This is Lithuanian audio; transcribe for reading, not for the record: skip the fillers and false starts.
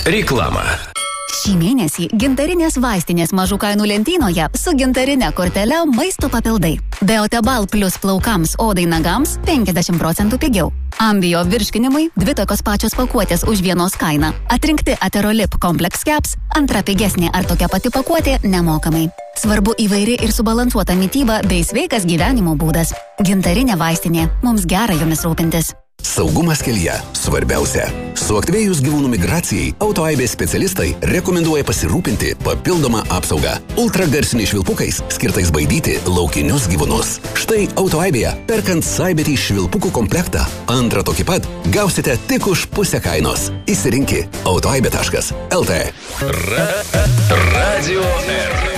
Reklama. Šį mėnesį gintarinės vaistinės mažų kainų lentynoje su gintarine kortele maisto papildai. Beotebal plus plaukams, odai, nagams 50% pigiau. Ambio virškinimui 2 tokios pačios pakuotės už vienos kainą. Atrinkti Aterolip Complex Caps, antra pigesnė ar tokia pati pakuotė nemokamai. Svarbu įvairi ir subalansuota mityba bei sveikas gyvenimo būdas. Gintarinė vaistinė. Mums gera jomis rūpintis. Saugumas kelyje svarbiausia. Suaktyvėjus gyvūnų migracijai, Autoaibės specialistai rekomenduoja pasirūpinti papildomą apsaugą ultragarsiniais švilpukais, skirtais baidyti laukinius gyvūnus. Štai Autoaibėje, perkant Saibetį švilpukų komplektą, antrą tokį pat gausite tik už pusę kainos. Įsirinki autoaibė.lt. Radio R.